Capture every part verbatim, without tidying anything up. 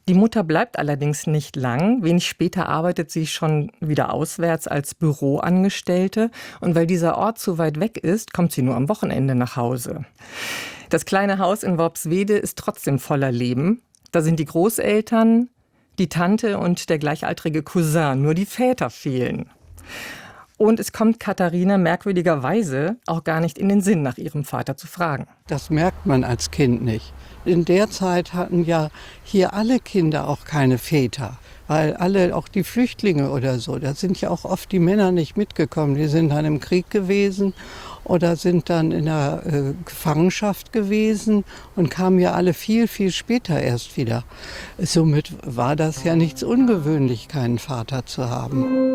Die Mutter bleibt allerdings nicht lang. Wenig später arbeitet sie schon wieder auswärts als Büroangestellte. Und weil dieser Ort zu weit weg ist, kommt sie nur am Wochenende nach Hause. Das kleine Haus in Worpswede ist trotzdem voller Leben. Da sind die Großeltern, die Tante und der gleichaltrige Cousin. Nur die Väter fehlen. Und es kommt Katharina merkwürdigerweise auch gar nicht in den Sinn, nach ihrem Vater zu fragen. Das merkt man als Kind nicht. In der Zeit hatten ja hier alle Kinder auch keine Väter. Weil alle, auch die Flüchtlinge oder so, da sind ja auch oft die Männer nicht mitgekommen. Die sind dann im Krieg gewesen oder sind dann in der äh, Gefangenschaft gewesen und kamen ja alle viel, viel später erst wieder. Somit war das ja nichts ungewöhnlich, keinen Vater zu haben.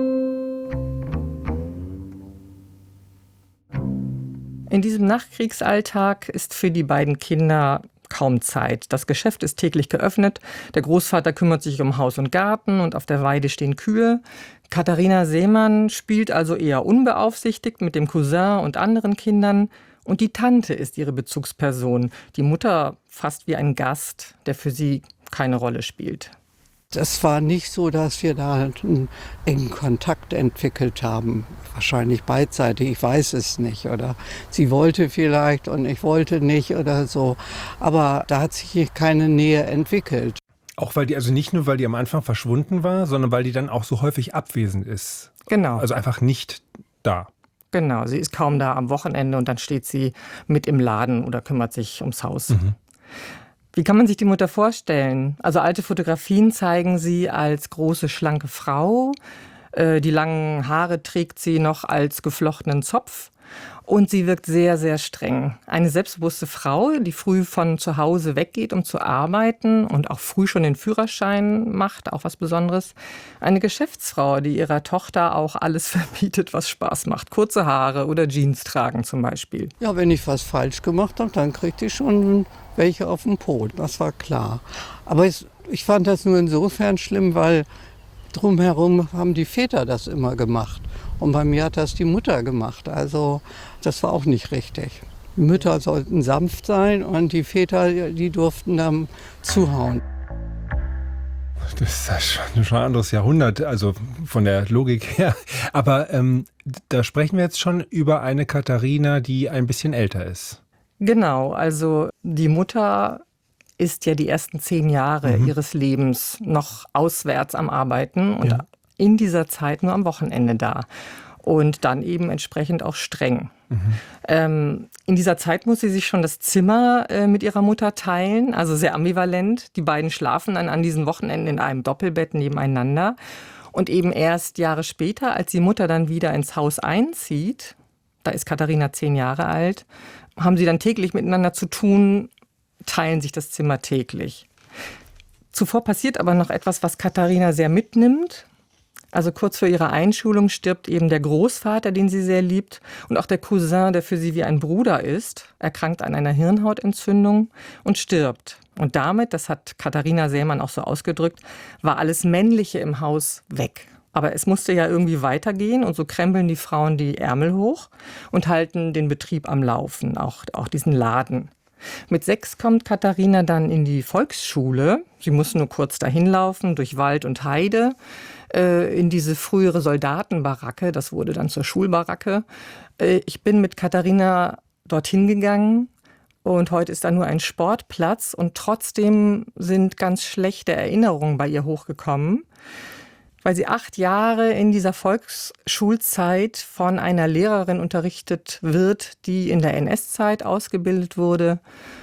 In diesem Nachkriegsalltag ist für die beiden Kinder kaum Zeit. Das Geschäft ist täglich geöffnet. Der Großvater kümmert sich um Haus und Garten und auf der Weide stehen Kühe. Katharina Seemann spielt also eher unbeaufsichtigt mit dem Cousin und anderen Kindern. Und die Tante ist ihre Bezugsperson. Die Mutter fast wie ein Gast, der für sie keine Rolle spielt. Das war nicht so, dass wir da einen engen Kontakt entwickelt haben. Wahrscheinlich beidseitig, ich weiß es nicht. Oder sie wollte vielleicht und ich wollte nicht oder so. Aber da hat sich keine Nähe entwickelt. Auch weil die, also nicht nur, weil die am Anfang verschwunden war, sondern weil die dann auch so häufig abwesend ist. Genau. Also einfach nicht da. Genau, sie ist kaum da am Wochenende und dann steht sie mit im Laden oder kümmert sich ums Haus. Mhm. Wie kann man sich die Mutter vorstellen? Also alte Fotografien zeigen sie als große, schlanke Frau. Die langen Haare trägt sie noch als geflochtenen Zopf. Und sie wirkt sehr, sehr streng. Eine selbstbewusste Frau, die früh von zu Hause weggeht, um zu arbeiten und auch früh schon den Führerschein macht, auch was Besonderes. Eine Geschäftsfrau, die ihrer Tochter auch alles verbietet, was Spaß macht. Kurze Haare oder Jeans tragen zum Beispiel. Ja, wenn ich was falsch gemacht habe, dann kriegt die schon welche auf den Po. Das war klar. Aber es, ich fand das nur insofern schlimm, weil drumherum haben die Väter das immer gemacht. Und bei mir hat das die Mutter gemacht. Also das war auch nicht richtig. Die Mütter sollten sanft sein und die Väter, die durften dann zuhauen. Das ist schon ein anderes Jahrhundert, also von der Logik her. Aber ähm, da sprechen wir jetzt schon über eine Katharina, die ein bisschen älter ist. Genau, also die Mutter ist ja die ersten zehn Jahre mhm. ihres Lebens noch auswärts am Arbeiten und ja. in dieser Zeit nur am Wochenende da. Und dann eben entsprechend auch streng. Mhm. Ähm, in dieser Zeit muss sie sich schon das Zimmer äh, mit ihrer Mutter teilen, also sehr ambivalent. Die beiden schlafen dann an diesen Wochenenden in einem Doppelbett nebeneinander. Und eben erst Jahre später, als die Mutter dann wieder ins Haus einzieht, da ist Katharina zehn Jahre alt, haben sie dann täglich miteinander zu tun, teilen sich das Zimmer täglich. Zuvor passiert aber noch etwas, was Katharina sehr mitnimmt. Also kurz vor ihrer Einschulung stirbt eben der Großvater, den sie sehr liebt, und auch der Cousin, der für sie wie ein Bruder ist, erkrankt an einer Hirnhautentzündung und stirbt. Und damit, das hat Katharina Seemann auch so ausgedrückt, war alles Männliche im Haus weg. Aber es musste ja irgendwie weitergehen und so krempeln die Frauen die Ärmel hoch und halten den Betrieb am Laufen, auch, auch diesen Laden. Mit sechs kommt Katharina dann in die Volksschule. Sie muss nur kurz dahin laufen, durch Wald und Heide, äh, in diese frühere Soldatenbaracke. Das wurde dann zur Schulbaracke. Äh, ich bin mit Katharina dorthin gegangen und heute ist da nur ein Sportplatz. Und trotzdem sind ganz schlechte Erinnerungen bei ihr hochgekommen, weil sie acht Jahre in dieser Volksschulzeit von einer Lehrerin unterrichtet wird, die in der N S-Zeit ausgebildet wurde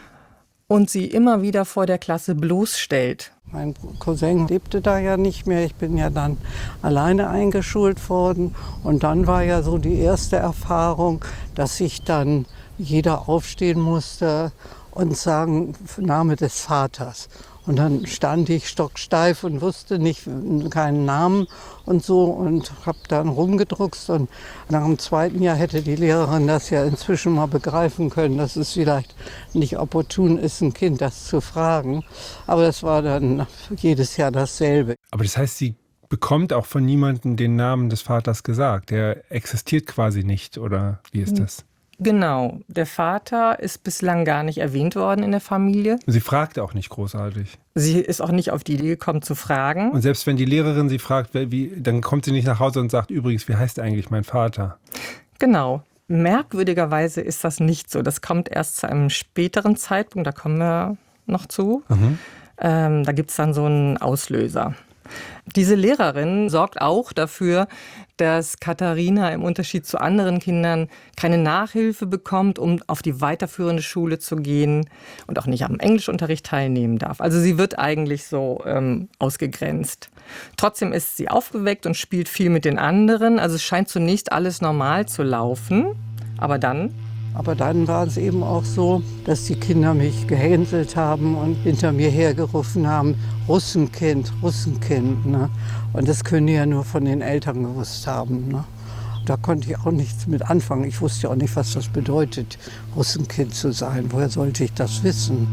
und sie immer wieder vor der Klasse bloßstellt. Mein Cousin lebte da ja nicht mehr. Ich bin ja dann alleine eingeschult worden. Und dann war ja so die erste Erfahrung, dass sich dann jeder aufstehen musste und sagen, Name des Vaters. Und dann stand ich stocksteif und wusste nicht, keinen Namen und so und habe dann rumgedruckst. Und nach dem zweiten Jahr hätte die Lehrerin das ja inzwischen mal begreifen können, dass es vielleicht nicht opportun ist, ein Kind das zu fragen. Aber das war dann jedes Jahr dasselbe. Aber das heißt, sie bekommt auch von niemandem den Namen des Vaters gesagt. Der existiert quasi nicht, oder wie ist das? Genau. Der Vater ist bislang gar nicht erwähnt worden in der Familie. Sie fragt auch nicht großartig. Sie ist auch nicht auf die Idee gekommen zu fragen. Und selbst wenn die Lehrerin sie fragt, wie, dann kommt sie nicht nach Hause und sagt, übrigens, wie heißt eigentlich mein Vater? Genau. Merkwürdigerweise ist das nicht so. Das kommt erst zu einem späteren Zeitpunkt, da kommen wir noch zu. Mhm. Ähm, da gibt es dann so einen Auslöser. Diese Lehrerin sorgt auch dafür, dass Katharina im Unterschied zu anderen Kindern keine Nachhilfe bekommt, um auf die weiterführende Schule zu gehen und auch nicht am Englischunterricht teilnehmen darf. Also sie wird eigentlich so ähm, ausgegrenzt. Trotzdem ist sie aufgeweckt und spielt viel mit den anderen. Also es scheint zunächst alles normal zu laufen, aber dann... Aber dann war es eben auch so, dass die Kinder mich gehänselt haben und hinter mir hergerufen haben, Russenkind, Russenkind. Ne? Und das können die ja nur von den Eltern gewusst haben. Ne? Da konnte ich auch nichts mit anfangen. Ich wusste auch nicht, was das bedeutet, Russenkind zu sein. Woher sollte ich das wissen?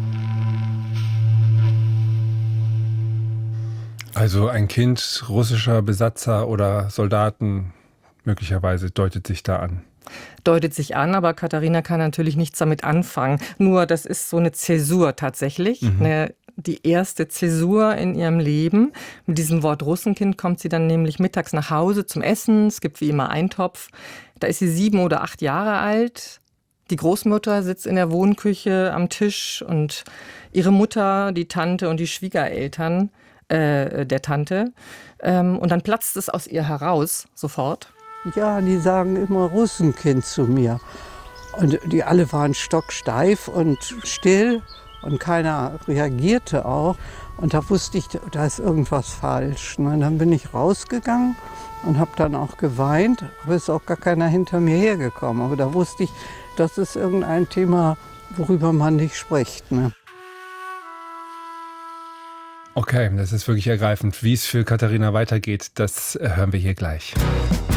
Also ein Kind russischer Besatzer oder Soldaten möglicherweise deutet sich da an. Deutet sich an, aber Katharina kann natürlich nichts damit anfangen. Nur das ist so eine Zäsur tatsächlich, mhm. eine, die erste Zäsur in ihrem Leben. Mit diesem Wort Russenkind kommt sie dann nämlich mittags nach Hause zum Essen. Es gibt wie immer Eintopf. Da ist sie sieben oder acht Jahre alt. Die Großmutter sitzt in der Wohnküche am Tisch und ihre Mutter, die Tante und die Schwiegereltern äh, der Tante. Ähm, und dann platzt es aus ihr heraus, sofort. Ja, die sagen immer Russenkind zu mir. Und die alle waren stocksteif und still und keiner reagierte auch. Und da wusste ich, da ist irgendwas falsch. Und dann bin ich rausgegangen und habe dann auch geweint. Aber es ist auch gar keiner hinter mir hergekommen. Aber da wusste ich, das ist irgendein Thema, worüber man nicht spricht. Ne? Okay, das ist wirklich ergreifend. Wie es für Katharina weitergeht, das hören wir hier gleich.